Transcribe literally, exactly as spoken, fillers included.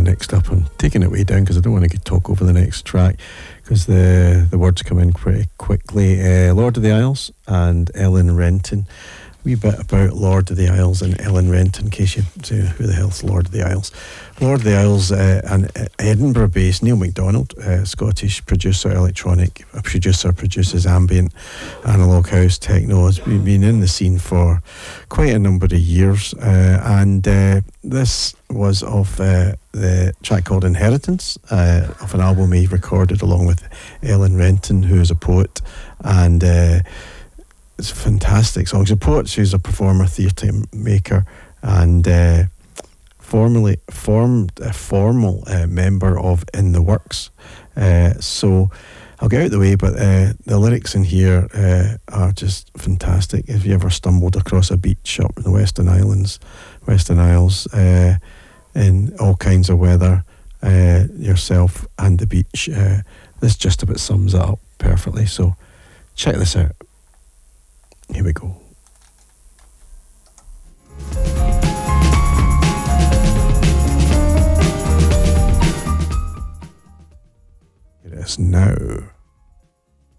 next up. I'm taking it way down because I don't want to talk over the next track because the, the words come in pretty quickly. Uh, Lord of the Isles and Ellen Renton. A wee bit about Lord of the Isles and Ellen Renton, in case you say, who the hell's Lord of the Isles? Lord of the Isles, uh, an Edinburgh-based Neil MacDonald, uh, Scottish producer, electronic producer, produces ambient, analog house, techno. Has been in the scene for quite a number of years, uh, and uh, this was of uh, the track called Inheritance, uh, of an album he recorded along with Ellen Renton, who is a poet, and uh, it's a fantastic song. She's a poet, she's a performer, theatre maker, and uh, formerly formed a formal uh, member of In the Works. Uh, so I'll get out of the way, but uh, the lyrics in here uh, are just fantastic. If you ever stumbled across a beach up in the Western Islands, Western Isles, uh, in all kinds of weather, uh, yourself and the beach, uh, this just about sums it up perfectly. So check this out. Here we go. It is now.